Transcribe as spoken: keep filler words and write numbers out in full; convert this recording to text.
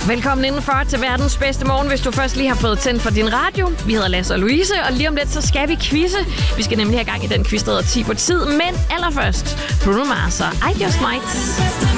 Velkommen indenfor til verdens bedste morgen, hvis du først lige har fået tændt for din radio. Vi hedder Lasse og Louise, og lige om lidt, så skal vi quizze. Vi skal nemlig have gang i den quiz, der hedder ti på tid. Men allerførst, Bruno Mars og I Just Might.